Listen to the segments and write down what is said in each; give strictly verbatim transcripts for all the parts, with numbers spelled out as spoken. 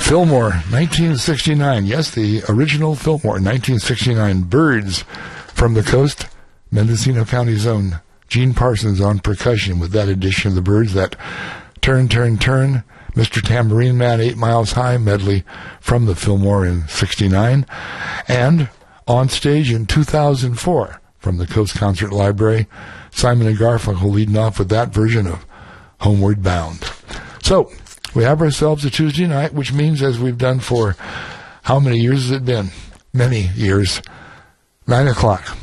Fillmore, nineteen sixty-nine. Yes, the original Fillmore, nineteen sixty-nine. Birds from the Coast, Mendocino County's own Gene Parsons on percussion with that edition of the Birds, that Turn, Turn, Turn, Mister Tambourine Man, Eight Miles High medley from the Fillmore in sixty-nine. And on stage in two thousand four from the Coast Concert Library, Simon and Garfunkel leading off with that version of Homeward Bound. So, we have ourselves a Tuesday night, which means, as we've done for, how many years has it been? Many years. Nine o'clock.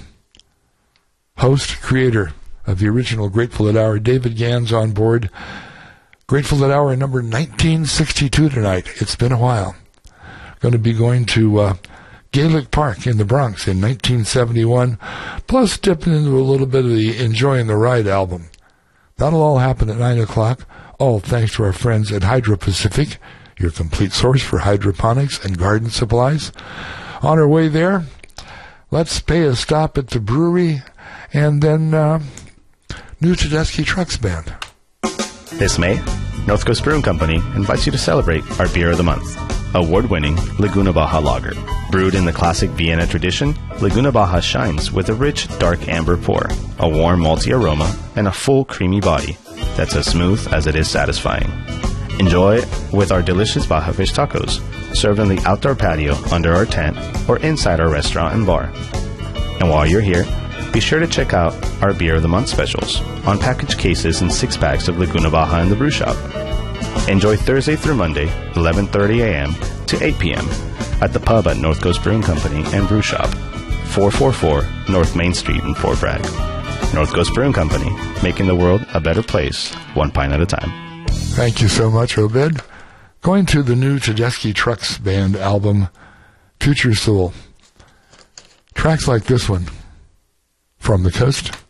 Host, creator of the original Grateful Dead Hour, David Gans on board. Grateful Dead Hour number nineteen sixty-two tonight. It's been a while. Going to be going to uh, Gaelic Park in the Bronx in nineteen seventy-one, plus dipping into a little bit of the Enjoying the Ride album. That'll all happen at nine o'clock, all thanks to our friends at Hydro Pacific, your complete source for hydroponics and garden supplies. On our way there, let's pay a stop at the brewery, and then uh, New Tedeschi Trucks Band. This May, North Coast Brewing Company invites you to celebrate our Beer of the Month, award-winning Laguna Baja Lager. Brewed in the classic Vienna tradition, Laguna Baja shines with a rich, dark amber pour, a warm malty aroma, and a full, creamy body that's as smooth as it is satisfying. Enjoy with our delicious Baja fish tacos, served on the outdoor patio under our tent or inside our restaurant and bar. And while you're here, be sure to check out our Beer of the Month specials on packaged cases and six-packs of Laguna Baja in the brew shop. Enjoy Thursday through Monday, eleven thirty a.m. to eight p.m. at the pub at North Coast Brewing Company and Brew Shop, four forty-four North Main Street in Fort Bragg. North Coast Brewing Company, making the world a better place, one pint at a time. Thank you so much, Obed. Going to the new Tedeschi Trucks Band album, Future Soul. Tracks like this one, From the Coast.